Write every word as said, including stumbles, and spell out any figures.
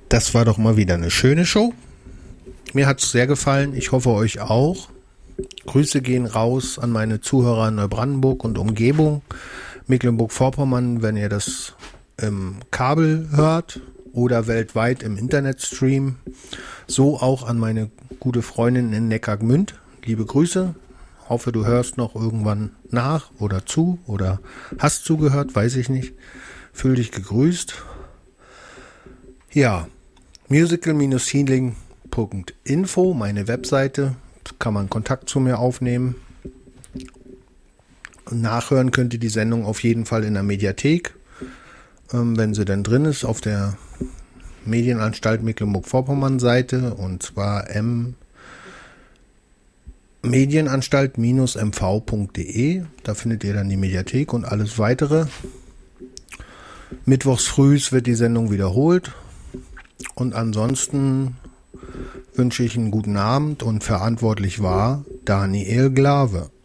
Das war doch mal wieder eine schöne Show. Mir hat es sehr gefallen. Ich hoffe euch auch. Grüße gehen raus an meine Zuhörer in Neubrandenburg und Umgebung. Mecklenburg-Vorpommern, wenn ihr das im Kabel hört oder weltweit im Internetstream. So auch an meine gute Freundin in Neckargmünd. Liebe Grüße. Hoffe, du hörst noch irgendwann nach oder zu oder hast zugehört, weiß ich nicht. Fühl dich gegrüßt. Ja, musical healing punkt info, meine Webseite, kann man Kontakt zu mir aufnehmen. Nachhören könnt ihr die Sendung auf jeden Fall in der Mediathek, ähm, wenn sie denn drin ist, auf der Medienanstalt Mecklenburg-Vorpommern Seite, und zwar m medienanstalt Bindestrich m v punkt de. Da findet ihr dann die Mediathek und alles weitere. Mittwochs frühs wird die Sendung wiederholt. Und ansonsten wünsche ich einen guten Abend und verantwortlich war Daniel Glave.